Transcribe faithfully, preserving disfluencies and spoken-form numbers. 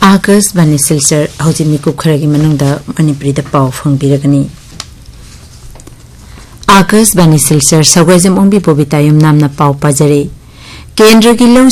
आकाशवाणी सिलचर हौजी मिकु खरगी मनुंगदा मणिपुरी दा पाव फंगबिरगनी आकाशवाणी सिलचर सगैजम ओंबी बबितायुम नामना पाव पाजरे केंद्र की लौ